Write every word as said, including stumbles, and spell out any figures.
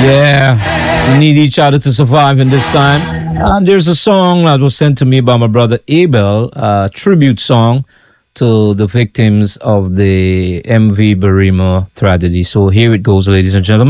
Yeah, we need each other to survive in this time. And there's a song that was sent to me by my brother Abel, a tribute song to the victims of the M V Barima tragedy. So here it goes, ladies and gentlemen.